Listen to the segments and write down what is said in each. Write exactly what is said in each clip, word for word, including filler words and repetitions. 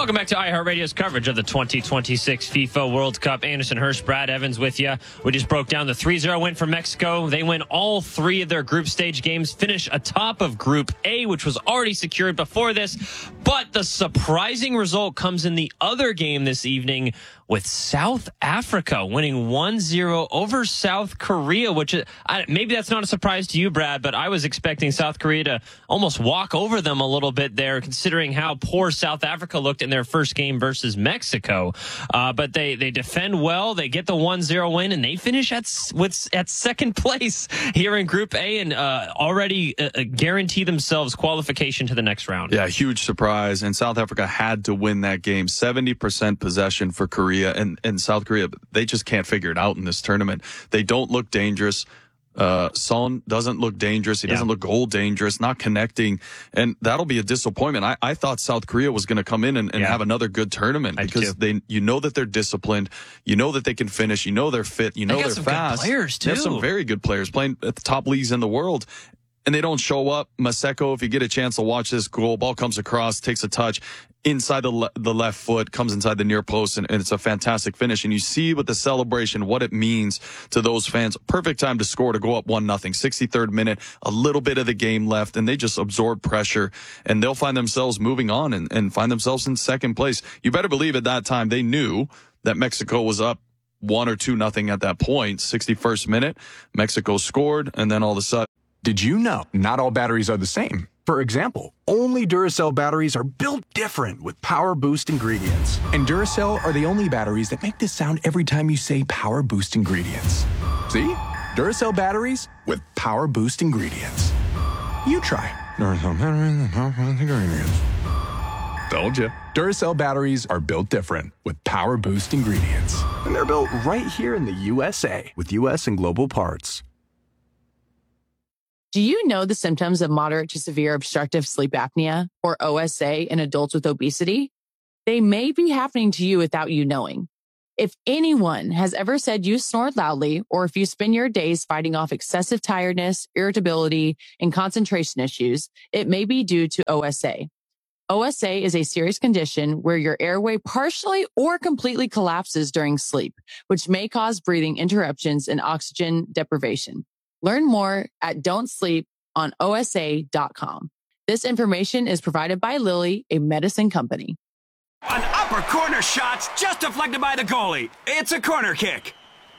Welcome back to iHeartRadio's coverage of the twenty twenty-six FIFA World Cup. Anderson Hirsch, Brad Evans with you. We just broke down the three zero win for Mexico. They win all three of their group stage games, finish atop of Group A, which was already secured before this. But the surprising result comes in the other game this evening with South Africa winning one zero over South Korea, which is, I, maybe that's not a surprise to you, Brad, but I was expecting South Korea to almost walk over them a little bit there, considering how poor South Africa looked in their first game versus Mexico. Uh, but they, they defend well, they get the one zero win, and they finish at with at second place here in Group A and uh, already uh, guarantee themselves qualification to the next round. Yeah, huge surprise, and South Africa had to win that game. seventy percent possession for Korea. And, and South Korea, they just can't figure it out in this tournament. They don't look dangerous. Uh, Son doesn't look dangerous. He doesn't yeah. look goal dangerous, not connecting. And that'll be a disappointment. I, I thought South Korea was going to come in and, and yeah. have another good tournament I because they, you know that they're disciplined. You know that they can finish. You know they're fit. You know they they're some fast. Good players too. They have some very good players playing at the top leagues in the world. And they don't show up. Maseko, if you get a chance to watch this goal, ball comes across, takes a touch inside the le- the left foot, comes inside the near post, and, and it's a fantastic finish. And you see with the celebration what it means to those fans. Perfect time to score, to go up one nothing. sixty-third minute, a little bit of the game left, and they just absorb pressure, and they'll find themselves moving on and, and find themselves in second place. You better believe at that time they knew that Mexico was up one or two nothing at that point. sixty-first minute, Mexico scored, and then all of a sudden, did you know not all batteries are the same? For example, only Duracell batteries are built different with Power Boost ingredients. And Duracell are the only batteries that make this sound every time you say Power Boost ingredients. See? Duracell batteries with Power Boost ingredients. You try. Duracell batteries with Power Boost ingredients. Told you. Duracell batteries are built different with Power Boost ingredients. And they're built right here in the U S A with U S and global parts. Do you know the symptoms of moderate to severe obstructive sleep apnea, or O S A, in adults with obesity? They may be happening to you without you knowing. If anyone has ever said you snore loudly, or if you spend your days fighting off excessive tiredness, irritability, and concentration issues, it may be due to O S A. O S A is a serious condition where your airway partially or completely collapses during sleep, which may cause breathing interruptions and oxygen deprivation. Learn more at don't sleep on O S A dot com. This information is provided by Lilly, a medicine company. An upper corner shot's just deflected by the goalie. It's a corner kick.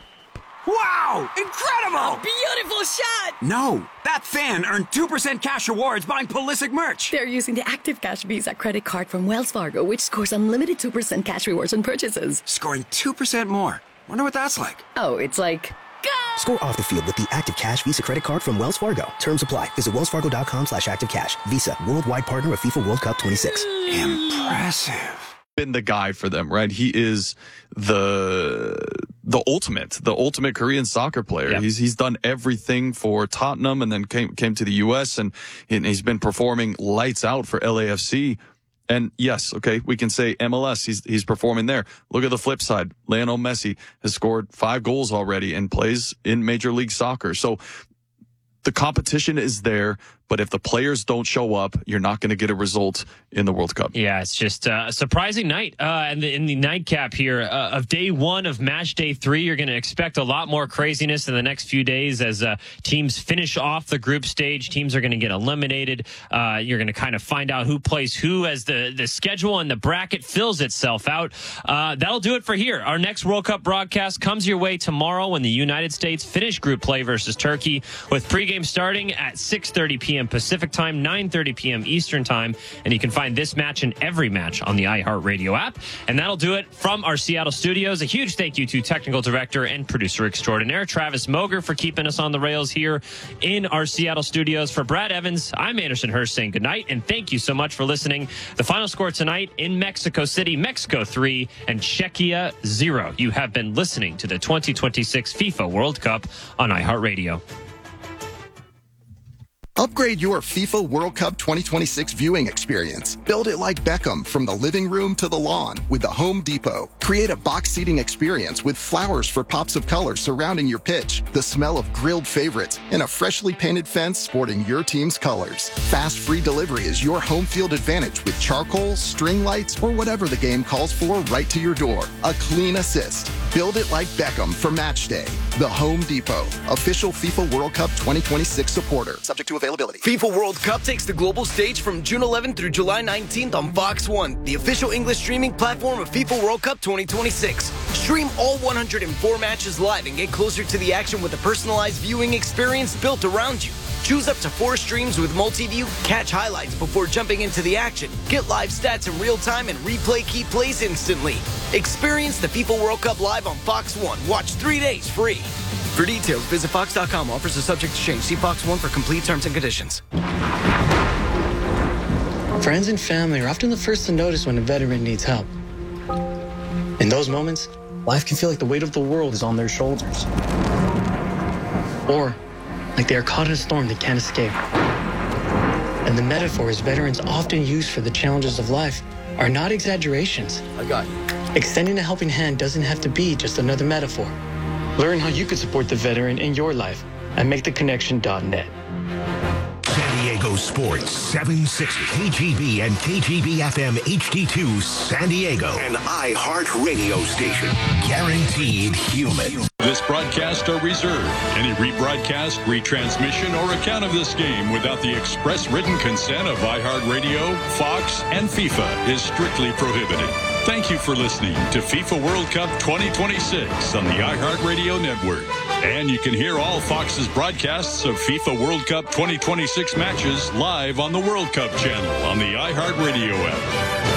Wow! Incredible! A beautiful shot! No, that fan earned two percent cash rewards buying Pulisic merch. They're using the Active Cash Visa credit card from Wells Fargo, which scores unlimited two percent cash rewards on purchases. Scoring two percent more. Wonder what that's like. Oh, it's like... Go! Score off the field with the Active Cash Visa credit card from Wells Fargo. Terms apply. Visit wellsfargo.com slash active cash. Visa, worldwide partner of FIFA World Cup twenty-six. Impressive. Been the guy for them, right? He is the the ultimate, the ultimate Korean soccer player. Yep. He's he's done everything for Tottenham, and then came came to the U S and, and he's been performing lights out for L A F C. And yes, okay, we can say M L S, he's he's performing there. Look at the flip side. Lionel Messi has scored five goals already and plays in Major League Soccer. So the competition is there, but if the players don't show up, you're not going to get a result in the World Cup. Yeah, it's just uh, a surprising night. Uh, and in the nightcap here uh, of day one of match day three, you're going to expect a lot more craziness in the next few days as uh, teams finish off the group stage. Teams are going to get eliminated. Uh, you're going to kind of find out who plays who as the, the schedule and the bracket fills itself out. Uh, that'll do it for here. Our next World Cup broadcast comes your way tomorrow when the United States finish group play versus Turkey, with pregame starting at six thirty p.m. Pacific time, nine thirty p.m. Eastern time. And you can find this match and every match on the iHeartRadio app. And that'll do it from our Seattle studios. A huge thank you to technical director and producer extraordinaire Travis Moger for keeping us on the rails here in our Seattle studios. For Brad Evans, I'm Anderson Hirsch saying goodnight, and thank you so much for listening. The final score tonight in Mexico City, Mexico three and Czechia zero. You have been listening to the twenty twenty-six FIFA World Cup on iHeartRadio. Upgrade your FIFA World Cup twenty twenty-six viewing experience. Build it like Beckham from the living room to the lawn with the Home Depot. Create a box seating experience with flowers for pops of color surrounding your pitch, the smell of grilled favorites, and a freshly painted fence sporting your team's colors. Fast free delivery is your home field advantage with charcoal, string lights, or whatever the game calls for right to your door. A clean assist. Build it like Beckham for match day. The Home Depot, official FIFA World Cup twenty twenty-six supporter. Subject to availability. FIFA World Cup takes the global stage from June eleventh through July nineteenth on Fox one, the official English streaming platform of FIFA World Cup twenty twenty-six. Stream all one hundred four matches live and get closer to the action with a personalized viewing experience built around you. Choose up to four streams with multi-view, catch highlights before jumping into the action, get live stats in real time, and replay key plays instantly. Experience the FIFA World Cup live on Fox one. Watch three days free. For details, visit fox dot com. Offers are subject to change. See Fox one for complete terms and conditions. Friends and family are often the first to notice when a veteran needs help. In those moments, life can feel like the weight of the world is on their shoulders. Or like they are caught in a storm they can't escape. And the metaphors veterans often use for the challenges of life are not exaggerations. I got you. Extending a helping hand doesn't have to be just another metaphor. Learn how you could support the veteran in your life at make the connection dot net. San Diego Sports seven sixty K G B and K G B F M H D two San Diego. An iHeart radio station. Guaranteed human. This broadcast are reserved. Any rebroadcast, retransmission, or account of this game without the express written consent of iHeartRadio, Fox, and FIFA is strictly prohibited. Thank you for listening to FIFA World Cup twenty twenty-six on the iHeartRadio network. And you can hear all Fox's broadcasts of FIFA World Cup twenty twenty-six matches live on the World Cup channel on the iHeartRadio app.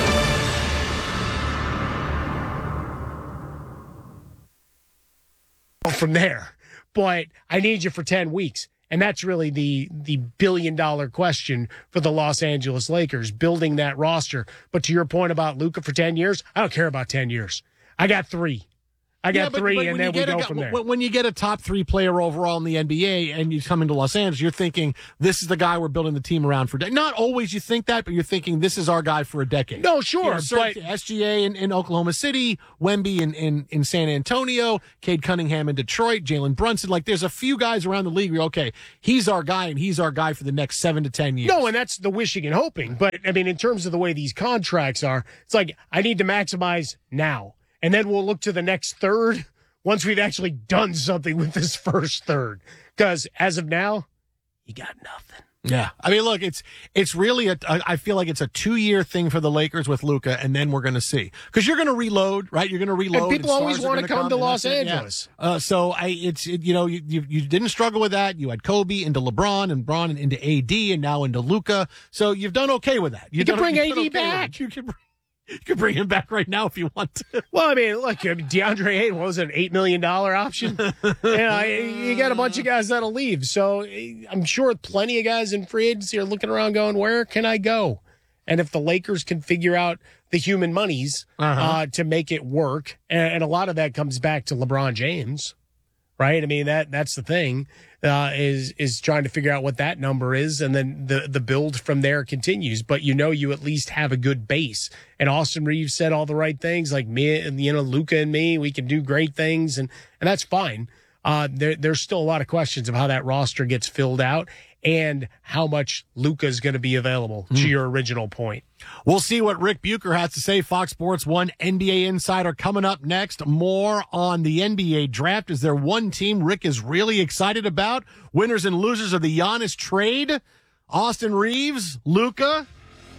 From there, but I need you for ten weeks. And that's really the the billion dollar question for the Los Angeles Lakers, building that roster. But to your point about Luka for ten years, I don't care about ten years. I got three. I got yeah, but, three, but and then we go a, from there. When you get a top three player overall in the N B A and you come into Los Angeles, you're thinking, this is the guy we're building the team around for. De-. Not always you think that, but you're thinking, this is our guy for a decade. No, sure. Yeah, but S G A in, in Oklahoma City, Wemby in, in, in San Antonio, Cade Cunningham in Detroit, Jalen Brunson. Like, there's a few guys around the league where, okay, he's our guy, and he's our guy for the next seven to ten years. No, and that's the wishing and hoping. But, I mean, in terms of the way these contracts are, it's like, I need to maximize now. And then we'll look to the next third once we've actually done something with this first third. Because as of now, you got nothing. Yeah. I mean, look, it's it's really, a, I feel like it's a two-year thing for the Lakers with Luka, and then we're going to see. Because you're going to reload, right? You're going to reload. And people and always want to come, come to Los Angeles. Yeah. Uh, so, I, it's it, you know, you, you you didn't struggle with that. You had Kobe into LeBron and Bron and into A D and now into Luka. So you've done okay with that. You've you can done, bring A D okay back. You can bring You can bring him back right now if you want to. Well, I mean, look, DeAndre Ayton, what was it, an eight million dollars option? you know, you got a bunch of guys that'll leave. So I'm sure plenty of guys in free agency are looking around going, where can I go? And if the Lakers can figure out the human monies uh-huh. uh, to make it work, and, and a lot of that comes back to LeBron James, right? I mean, that that's the thing. Uh, is is trying to figure out what that number is, and then the the build from there continues. But you know, you at least have a good base. And Austin Reeves said all the right things, like me and you know Luka and me, we can do great things, and and that's fine. Uh, there there's still a lot of questions of how that roster gets filled out and how much Luka is going to be available. Mm. To your original point, we'll see what Rick Bucher has to say. Fox Sports One N B A Insider coming up next. More on the N B A draft. Is there one team Rick is really excited about? Winners and losers of the Giannis trade. Austin Reeves, Luka.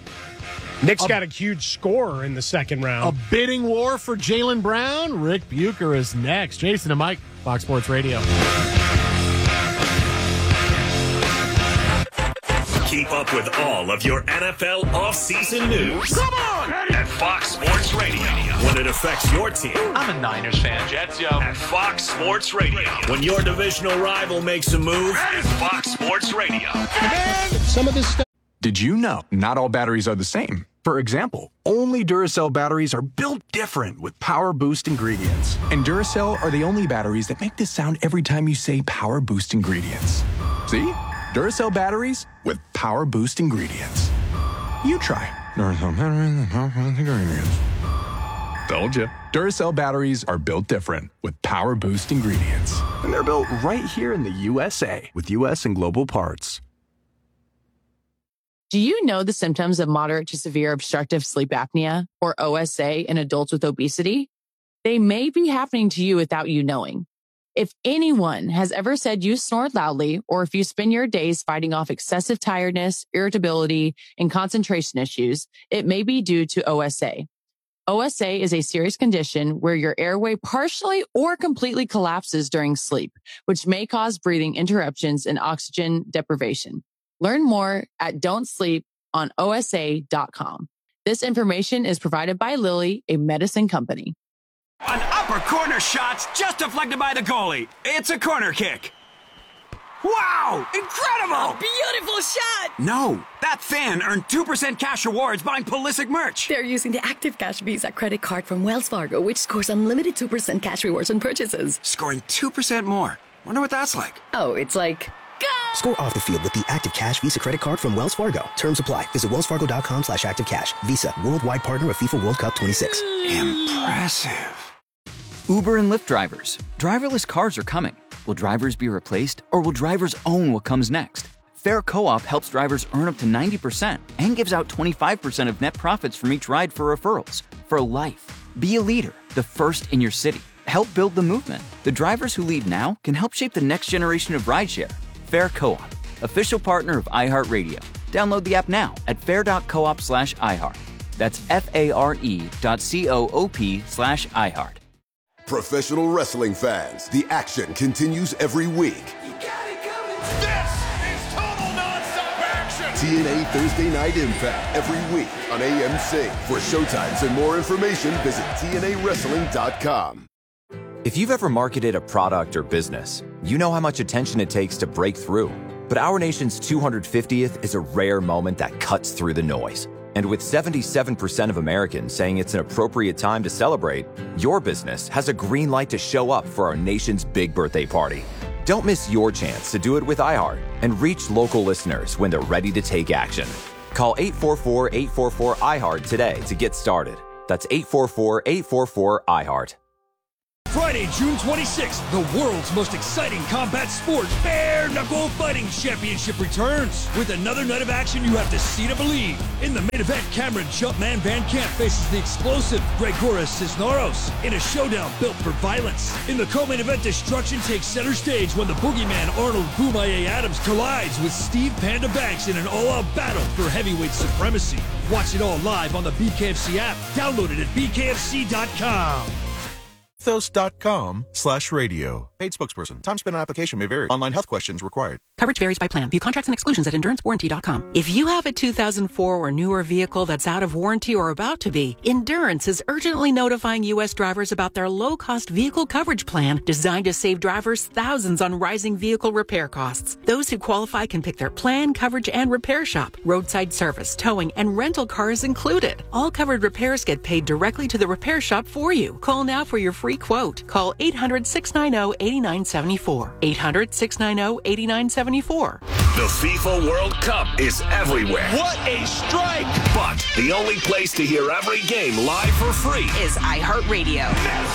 Nick's a, got a huge scorer in the second round. A bidding war for Jaylen Brown. Rick Bucher is next. Jason and Mike, Fox Sports Radio. Keep up with all of your N F L offseason news. Come on! At Fox Sports Radio. When it affects your team. I'm a Niners fan. Jets, yo. At Fox Sports Radio. When your divisional rival makes a move. At Fox Sports Radio. And some of this stuff. Did you know not all batteries are the same? For example, only Duracell batteries are built different with Power Boost ingredients. And Duracell are the only batteries that make this sound every time you say Power Boost ingredients. See? Duracell batteries with power boost ingredients. You try Duracell batteries with power boost ingredients. Told you. Duracell batteries are built different with power boost ingredients. And they're built right here in the U S A with U S and global parts. Do you know the symptoms of moderate to severe obstructive sleep apnea, or O S A, in adults with obesity? They may be happening to you without you knowing. If anyone has ever said you snore loudly, or if you spend your days fighting off excessive tiredness, irritability, and concentration issues, it may be due to O S A. O S A is a serious condition where your airway partially or completely collapses during sleep, which may cause breathing interruptions and oxygen deprivation. Learn more at don't sleep on O S A dot com. This information is provided by Lilly, a medicine company. An upper corner shot's just deflected by the goalie. It's a corner kick. Wow! Incredible! A beautiful shot! No, that fan earned two percent cash rewards buying Pulisic merch. They're using the Active Cash Visa credit card from Wells Fargo, which scores unlimited two percent cash rewards on purchases. Scoring two percent more. Wonder what that's like. Oh, it's like... Score off the field with the Active Cash Visa credit card from Wells Fargo. Terms apply. Visit wellsfargo.com slash active cash. Visa, worldwide partner of FIFA World Cup twenty-six. Impressive. Uber and Lyft drivers. Driverless cars are coming. Will drivers be replaced, or will drivers own what comes next? Fair Co-op helps drivers earn up to ninety percent and gives out twenty-five percent of net profits from each ride for referrals. For life. Be a leader, the first in your city. Help build the movement. The drivers who lead now can help shape the next generation of rideshare. Fair Co-op, official partner of iHeartRadio. Download the app now at fair.coop slash iHeart. That's F-A-R-E dot C-O-O-P slash iHeart. Professional wrestling fans, the action continues every week. You got it coming. This is total nonstop action. T N A Thursday Night Impact every week on A M C. For showtimes and more information, visit T N A wrestling dot com. If you've ever marketed a product or business, you know how much attention it takes to break through. But our nation's two hundred fiftieth is a rare moment that cuts through the noise. And with seventy-seven percent of Americans saying it's an appropriate time to celebrate, your business has a green light to show up for our nation's big birthday party. Don't miss your chance to do it with iHeart and reach local listeners when they're ready to take action. Call eight four four, eight four four, iHeart today to get started. That's eight four four, eight four four, iHeart. Friday, June twenty-sixth, the world's most exciting combat sport, Bare Knuckle Fighting Championship returns. With another night of action you have to see to believe. In the main event, Cameron Jumpman Van Camp faces the explosive Gregoras Cisneros in a showdown built for violence. In the co-main event, destruction takes center stage when the boogeyman Arnold Boomaye Adams collides with Steve Panda Banks in an all-out battle for heavyweight supremacy. Watch it all live on the B K F C app. Download it at B K F C dot com. Ethos.com slash radio. Paid spokesperson. Time spent on application may vary. Online health questions required. Coverage varies by plan. View contracts and exclusions at endurance warranty dot com. If you have a two thousand four or newer vehicle that's out of warranty or about to be, Endurance is urgently notifying U S drivers about their low-cost vehicle coverage plan designed to save drivers thousands on rising vehicle repair costs. Those who qualify can pick their plan, coverage, and repair shop. Roadside service, towing, and rental cars included. All covered repairs get paid directly to the repair shop for you. Call now for your free quote. Call eight hundred, six nine zero, eight nine seven four. eight hundred, six nine zero, eight nine seven four. The FIFA World Cup is everywhere. What a strike! But the only place to hear every game live for free is iHeartRadio.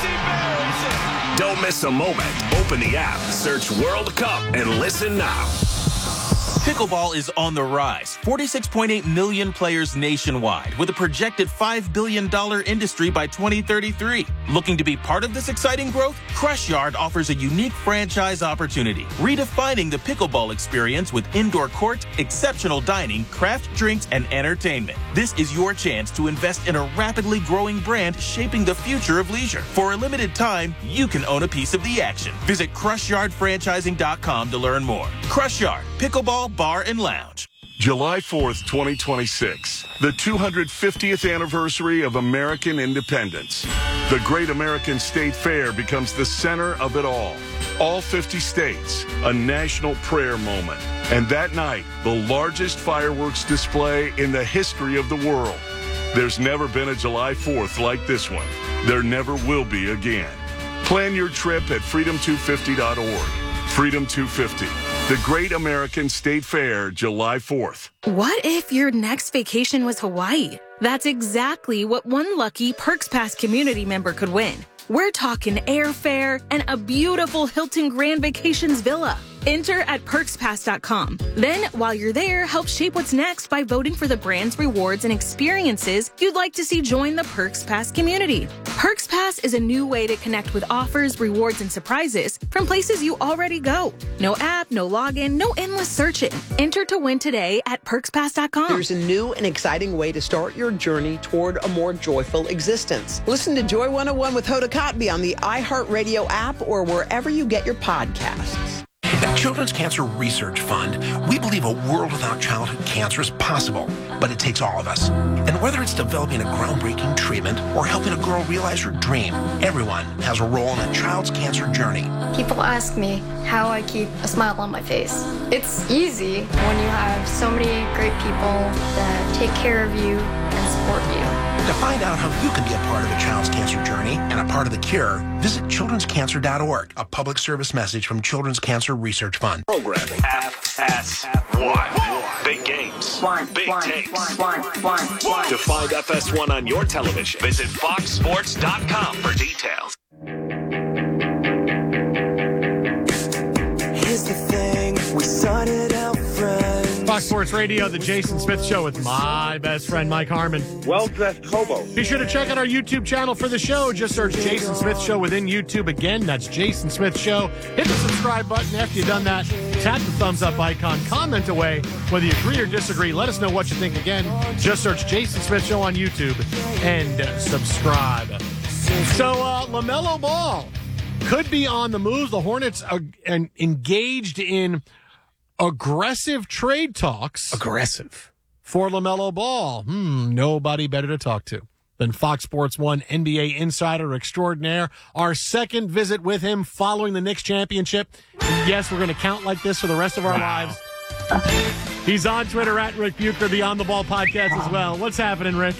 Don't miss a moment. Open the app, search World Cup, and listen now. Pickleball is on the rise. forty-six point eight million players nationwide, with a projected five billion dollars industry by twenty thirty-three. Looking to be part of this exciting growth? Crush Yard offers a unique franchise opportunity, redefining the pickleball experience with indoor court, exceptional dining, craft drinks, and entertainment. This is your chance to invest in a rapidly growing brand shaping the future of leisure. For a limited time, you can own a piece of the action. Visit crush yard franchising dot com to learn more. Crush Yard, pickleball, bar, and lounge. July fourth, twenty twenty-six, the two hundred fiftieth anniversary of American independence. The Great American State Fair becomes the center of it all. All fifty states, a national prayer moment. And that night, the largest fireworks display in the history of the world. There's never been a July fourth like this one. There never will be again. Plan your trip at freedom two fifty dot org. Freedom two fifty. The Great American State Fair, July fourth. What if your next vacation was Hawaii? That's exactly what one lucky Perks Pass community member could win. We're talking airfare and a beautiful Hilton Grand Vacations villa. Enter at perks pass dot com. Then, while you're there, help shape what's next by voting for the brands, rewards, and experiences you'd like to see join the Perks Pass community. Perks Pass is a new way to connect with offers, rewards, and surprises from places you already go. No app, no login, no endless searching. Enter to win today at perks pass dot com. There's a new and exciting way to start your journey toward a more joyful existence. Listen to Joy one oh one with Hoda Kotb on the iHeartRadio app or wherever you get your podcasts. At Children's Cancer Research Fund, we believe a world without childhood cancer is possible, but it takes all of us. And whether it's developing a groundbreaking treatment or helping a girl realize her dream, everyone has a role in a child's cancer journey. People ask me how I keep a smile on my face. It's easy when you have so many great people that take care of you and support you. To find out how you can be a part of a child's cancer journey and a part of the cure, visit children's cancer dot org, a public service message from Children's Cancer Research Fund. Programming. F S one. Big games. Big takes. To find F S one on your television, visit fox sports dot com for details. Here's the thing, we started out friends. Fox Sports Radio, the Jason Smith Show with my best friend, Mike Harmon. Well-dressed hobo. Be sure to check out our YouTube channel for the show. Just search Jason Smith Show within YouTube. Again, that's Jason Smith Show. Hit the subscribe button. After you've done that, tap the thumbs up icon. Comment away whether you agree or disagree. Let us know what you think. Again, just search Jason Smith Show on YouTube and uh, subscribe. So, uh, LaMelo Ball could be on the move. The Hornets are and engaged in aggressive trade talks. Aggressive. For LaMelo Ball. Hmm, nobody better to talk to than Fox Sports one N B A insider extraordinaire. Our second visit with him following the Knicks championship. And yes, we're going to count like this for the rest of our wow. lives. He's on Twitter at Rick Bucher, the On the Ball podcast as well. What's happening, Rick?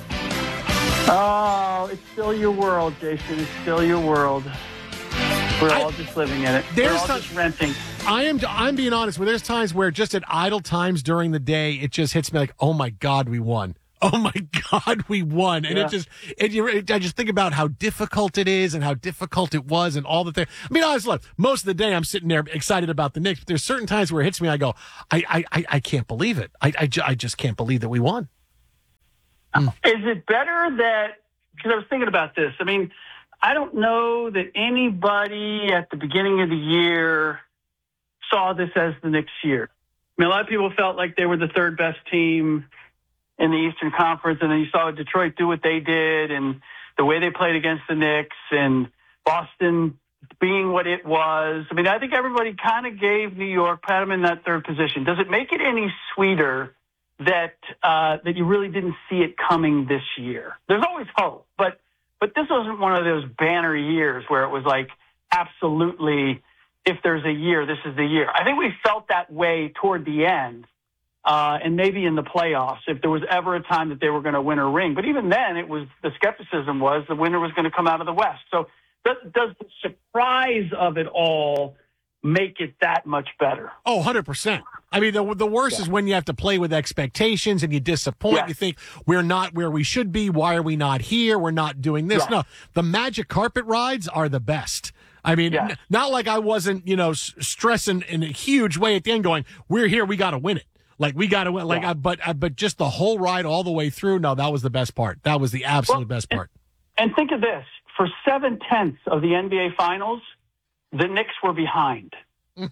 Oh, it's still your world, Jason. It's still your world. We're I, all just living in it. We're all just renting. I am. I'm being honest. Where there's times where just at idle times during the day, it just hits me like, "Oh my God, we won! Oh my God, we won!" And yeah. it just, it, it, I just think about how difficult it is and how difficult it was and all the things. I mean, honestly, look, most of the day I'm sitting there excited about the Knicks, but there's certain times where it hits me. I go, I, I, I can't believe it. I, I, I just can't believe that we won. Mm. Is it better that? Because I was thinking about this. I mean, I don't know that anybody at the beginning of the year saw this as the Knicks year. I mean, a lot of people felt like they were the third best team in the Eastern Conference, and then you saw Detroit do what they did and the way they played against the Knicks and Boston being what it was. I mean, I think everybody kind of gave New York, pat them in that third position. Does it make it any sweeter that uh, that you really didn't see it coming this year? There's always hope, but but this wasn't one of those banner years where it was like absolutely, if there's a year, this is the year. I think we felt that way toward the end, uh, and maybe in the playoffs, if there was ever a time that they were going to win a ring. But even then, it was the skepticism was the winner was going to come out of the West. So does, does the surprise of it all make it that much better? Oh, one hundred percent. I mean, the the worst yeah. is when you have to play with expectations and you disappoint. Yes. You think, we're not where we should be. Why are we not here? We're not doing this. Yes. No, the magic carpet rides are the best. I mean, yes. n- not like I wasn't, you know, s- stressing in a huge way at the end going, we're here, we got to win it. Like, we got to win. Like, yeah. I, but I, but just the whole ride all the way through, no, that was the best part. That was the absolute well, best part. And, and think of this. For seven-tenths of the N B A Finals, the Knicks were behind. so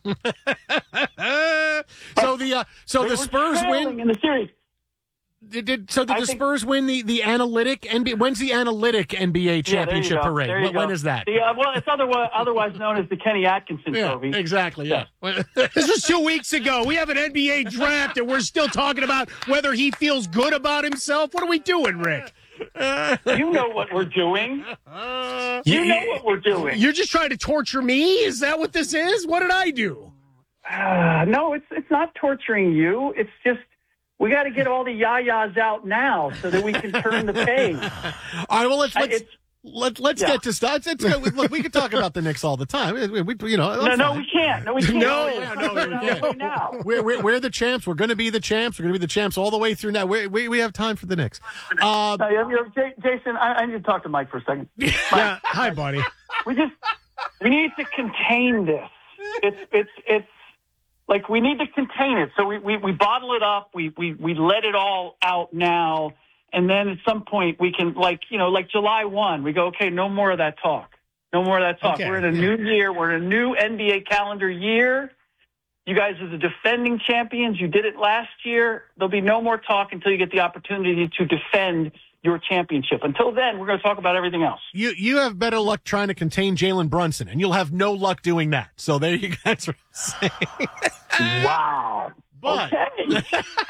the uh, so they the Spurs win in the series. Did, did so? Did I the think, Spurs win the the analytic N B A? When's the analytic N B A championship yeah, parade? When, when is that? The, uh, well, it's otherwise otherwise known as the Kenny Atkinson yeah, Trophy. Exactly. Yeah. This was two weeks ago. We have an N B A draft, and we're still talking about whether he feels good about himself. What are we doing, Rick? You know what we're doing. You know what we're doing. You're just trying to torture me? Is that what this is? What did I do? Uh, no, it's it's not torturing you. It's just we got to get all the yayas out now so that we can turn the page. All right, well, let's let's, it's, Let, let's Yeah. get to stuff. Let's go. Look, we could talk about the Knicks all the time. We, we, you know, No, no, fine. we can't. No, we can't. No, yeah, no, we can't. Now. We're, we're, we're the champs. We're going to be the champs. We're going to be the champs all the way through now. We we, we have time for the Knicks. Uh, No, you know, J- Jason, I, I need to talk to Mike for a second. Mike, Yeah, hi, buddy. we just we need to contain this. It's it's it's like we need to contain it. So we, we, we bottle it up. We, we we let it all out now, and then at some point we can, like you know like July first, we go, okay, no more of that talk. No more of that talk. Okay. We're in a new year. We're in a new N B A calendar year. You guys are the defending champions. You did it last year. There'll be no more talk until you get the opportunity to defend your championship. Until then, we're going to talk about everything else. you you have better luck trying to contain Jalen Brunson, and you'll have no luck doing that. So there you go. That's what I'm saying. Wow. But Okay.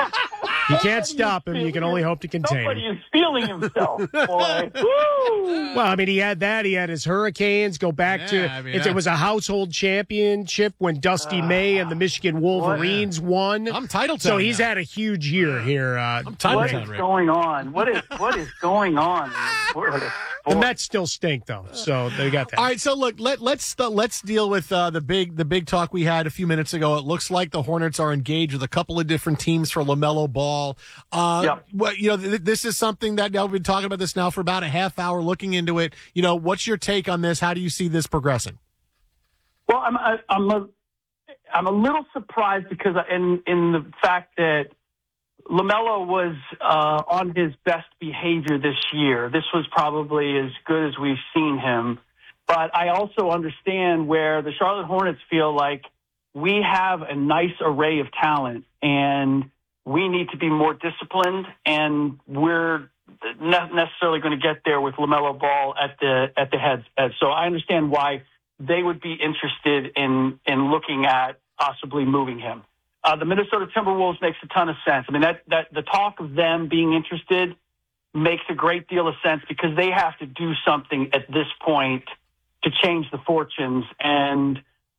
You can't stop him. You can only hope to contain Somebody him. is feeling himself, boy. Woo! Well, I mean, he had that. He had his Hurricanes go back Yeah, to I mean, it, I- it was a household championship when Dusty May and the Michigan Wolverines won. I'm title So town he's now. had a huge year here. Uh, I'm title What town, is Rick. going on? What is what is going on? What is- the Mets still stink, though. So they got that. All right, so look, let let's uh, let's deal with uh, the big the big talk we had a few minutes ago. It looks like the Hornets are engaged with a couple of different teams for LaMelo Ball. Uh, Yep. Well, you know, th- this is something that now we've been talking about this now for about a half hour, looking into it. You know, what's your take on this? How do you see this progressing? Well, I'm I, I'm a I'm a little surprised because in in the fact that LaMelo was uh, on his best behavior this year. This was probably as good as we've seen him. But I also understand where the Charlotte Hornets feel like we have a nice array of talent and we need to be more disciplined, and we're not necessarily going to get there with LaMelo Ball at the at the head. So I understand why they would be interested in in looking at possibly moving him. Uh, the Minnesota Timberwolves makes a ton of sense. I mean, that, that the talk of them being interested makes a great deal of sense because they have to do something at this point to change the fortunes. And,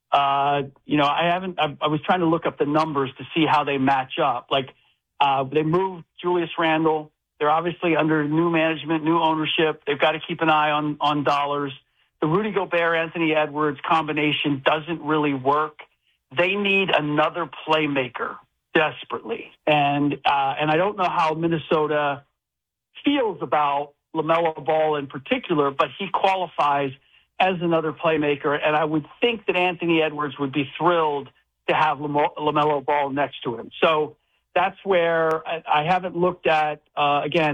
uh, you know, I haven't, I, I was trying to look up the numbers to see how they match up. Like, uh, they moved Julius Randle. They're obviously under new management, new ownership. They've got to keep an eye on, on dollars. The Rudy Gobert, Anthony Edwards combination doesn't really work. They need another playmaker desperately. And, uh, and I don't know how Minnesota feels about LaMelo Ball in particular, but he qualifies as another playmaker. And I would think that Anthony Edwards would be thrilled to have LaMelo Ball next to him. So that's where I, I haven't looked at, uh, again,